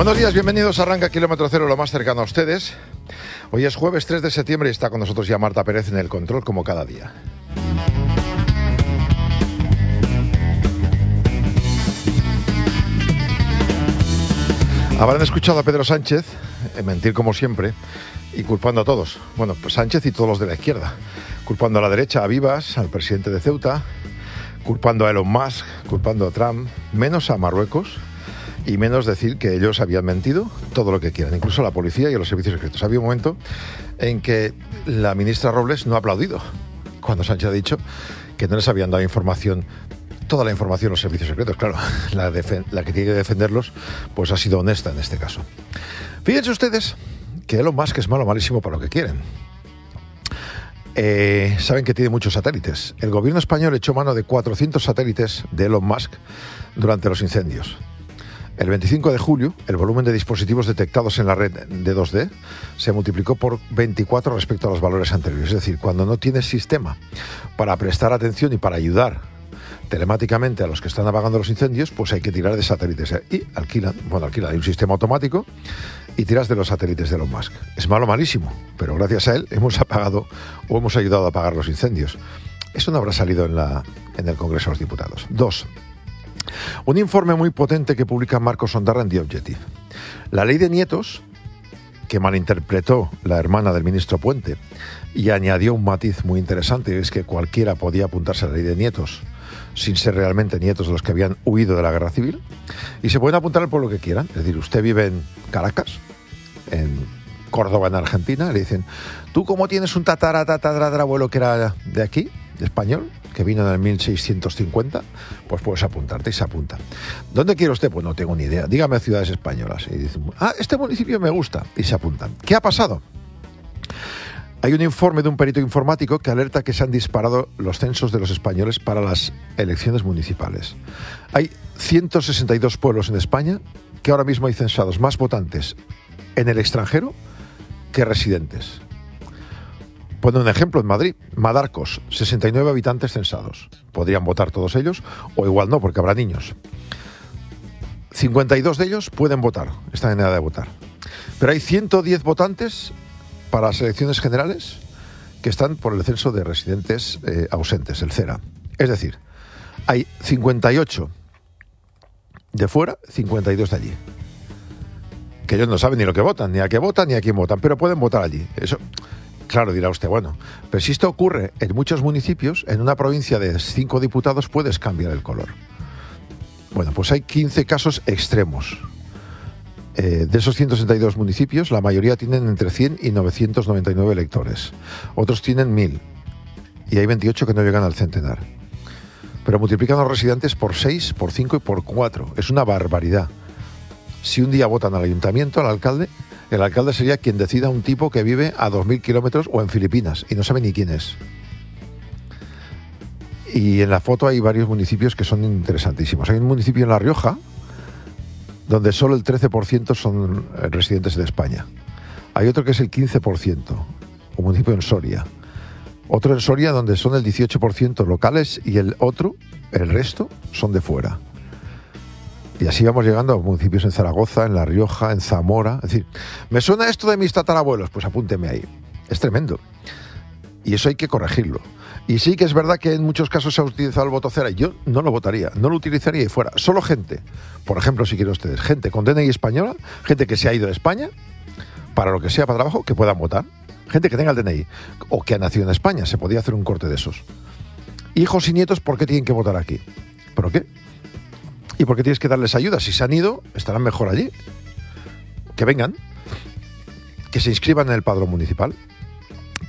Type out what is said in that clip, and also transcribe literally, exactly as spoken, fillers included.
Buenos días, bienvenidos a Arranca Kilómetro Cero, lo más cercano a ustedes. Hoy es jueves tres de septiembre y está con nosotros ya Marta Pérez en el control, como cada día. Habrán escuchado a Pedro Sánchez eh, mentir como siempre y culpando a todos. Bueno, pues Sánchez y todos los de la izquierda. Culpando a la derecha, a Vivas, al presidente de Ceuta, culpando a Elon Musk, culpando a Trump, menos a Marruecos. Y menos decir que ellos habían mentido, todo lo que quieran, incluso la policía y los servicios secretos. Había un momento en que la ministra Robles no ha aplaudido cuando Sánchez ha dicho que no les habían dado información, toda la información los servicios secretos. Claro, la, defen- la que tiene que defenderlos pues ha sido honesta en este caso. Fíjense ustedes que Elon Musk es malo, malísimo para lo que quieren. Eh, saben que tiene muchos satélites. El gobierno español echó mano de cuatrocientos satélites de Elon Musk durante los incendios. El veinticinco de julio, el volumen de dispositivos detectados en la red de dos D se multiplicó por veinticuatro respecto a los valores anteriores. Es decir, cuando no tienes sistema para prestar atención y para ayudar telemáticamente a los que están apagando los incendios, pues hay que tirar de satélites. Y alquilan, bueno, alquilan, hay un sistema automático y tiras de los satélites de Elon Musk. Es malo, malísimo, pero gracias a él hemos apagado o hemos ayudado a apagar los incendios. Eso no habrá salido en, la, en el Congreso de los Diputados. Dos. Un informe muy potente que publica Marcos Ondarra en The Objective. La ley de nietos, que malinterpretó la hermana del ministro Puente y añadió un matiz muy interesante, es que cualquiera podía apuntarse a la ley de nietos sin ser realmente nietos de los que habían huido de la guerra civil, y se pueden apuntar al pueblo que quieran. Es decir, usted vive en Caracas, en Córdoba, en Argentina, le dicen, tú como tienes un tatara, tatara, abuelo que era de aquí, de español, que vino en el mil seiscientos cincuenta, pues puedes apuntarte y se apunta. ¿Dónde quiere usted? Pues no tengo ni idea. Dígame ciudades españolas. Y dicen, ah, este municipio me gusta, y se apuntan. ¿Qué ha pasado? Hay un informe de un perito informático que alerta que se han disparado los censos de los españoles para las elecciones municipales. Hay ciento sesenta y dos pueblos en España que ahora mismo hay censados más votantes en el extranjero que residentes. Pone un ejemplo en Madrid, Madarcos, sesenta y nueve habitantes censados. Podrían votar todos ellos, o igual no, porque habrá niños. cincuenta y dos de ellos pueden votar, están en edad de votar. Pero hay ciento diez votantes para las elecciones generales que están por el censo de residentes eh, ausentes, el CERA. Es decir, hay cincuenta y ocho de fuera, cincuenta y dos de allí. Que ellos no saben ni lo que votan, ni a qué votan, ni a quién votan, pero pueden votar allí. Eso... Claro, dirá usted, bueno, pero si esto ocurre en muchos municipios, en una provincia de cinco diputados puedes cambiar el color. Bueno, pues hay quince casos extremos. Eh, de esos ciento sesenta y dos municipios, la mayoría tienen entre cien y novecientos noventa y nueve electores. Otros tienen mil. Y hay veintiocho que no llegan al centenar. Pero multiplican a los residentes por seis, por cinco y por cuatro. Es una barbaridad. Si un día votan al ayuntamiento, al alcalde... El alcalde sería quien decida un tipo que vive a dos mil kilómetros o en Filipinas y no sabe ni quién es. Y en la foto hay varios municipios que son interesantísimos. Hay un municipio en La Rioja donde solo el trece por ciento son residentes de España. Hay otro que es el quince por ciento, un municipio en Soria. Otro en Soria donde son el dieciocho por ciento locales y el otro, el resto, son de fuera. Y así vamos llegando a municipios en Zaragoza, en La Rioja, en Zamora. Es decir, ¿me suena esto de mis tatarabuelos? Pues apúnteme ahí. Es tremendo. Y eso hay que corregirlo. Y sí que es verdad que en muchos casos se ha utilizado el voto cera. Yo no lo votaría, no lo utilizaría y fuera. Solo gente, por ejemplo, si quieren ustedes, gente con D N I española, gente que se ha ido de España, para lo que sea, para trabajo, que puedan votar. Gente que tenga el D N I o que ha nacido en España. Se podía hacer un corte de esos. Hijos y nietos, ¿por qué tienen que votar aquí? ¿Por qué? ¿Y por qué tienes que darles ayuda? Si se han ido, estarán mejor allí. Que vengan, que se inscriban en el padrón municipal.